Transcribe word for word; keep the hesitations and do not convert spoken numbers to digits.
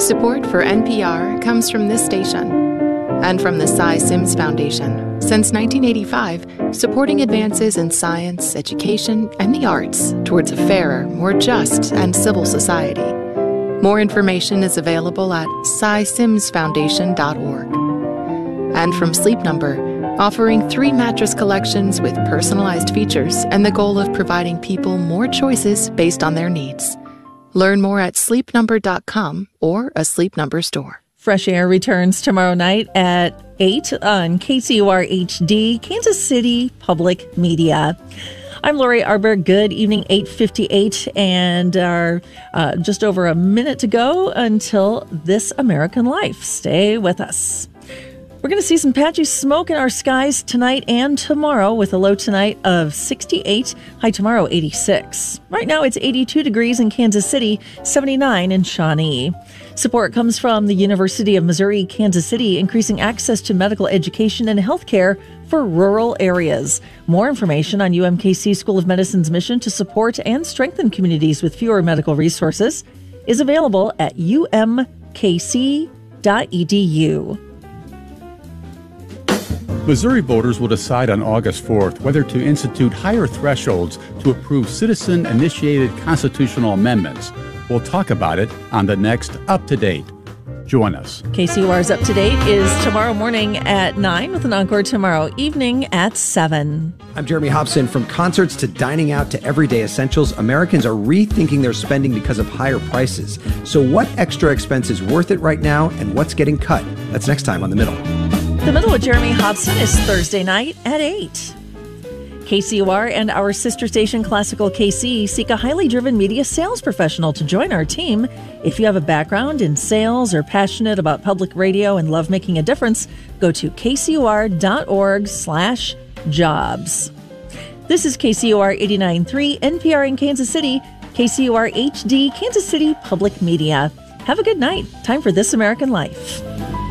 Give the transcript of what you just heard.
Support for N P R comes from this station and from the Cy Sims Foundation. Since nineteen eighty-five, supporting advances in science, education, and the arts towards a fairer, more just, and civil society. More information is available at cy sims foundation dot org. And from Sleep Number, offering three mattress collections with personalized features and the goal of providing people more choices based on their needs. Learn more at sleep number dot com or a Sleep Number store. Fresh Air returns tomorrow night at eight on K C U R H D, Kansas City Public Media. I'm Lori Arbor. Good evening, eight fifty-eight, and our, uh, just over a minute to go until This American Life. Stay with us. We're going to see some patchy smoke in our skies tonight and tomorrow with a low tonight of sixty-eight, high tomorrow eighty-six. Right now it's eighty-two degrees in Kansas City, seventy-nine in Shawnee. Support comes from the University of Missouri, Kansas City, increasing access to medical education and healthcare for rural areas. More information on U M K C School of Medicine's mission to support and strengthen communities with fewer medical resources is available at u m k c dot e d u. Missouri voters will decide on August fourth whether to institute higher thresholds to approve citizen-initiated constitutional amendments. We'll talk about it on the next Up to Date. Join us. K C U R's Up to Date is tomorrow morning at nine with an encore tomorrow evening at seven. I'm Jeremy Hobson. From concerts to dining out to everyday essentials, Americans are rethinking their spending because of higher prices. So what extra expense is worth it right now and what's getting cut? That's next time on The Middle. The Middle with Jeremy Hobson is Thursday night at eight. K C U R and our sister station Classical K C seek a highly driven media sales professional to join our team. If you have a background in sales or passionate about public radio and love making a difference, go to k c u r dot org slash jobs. This is K C U R eighty-nine point three, N P R in Kansas City, K C U R H D, Kansas City Public Media. Have a good night. Time for This American Life.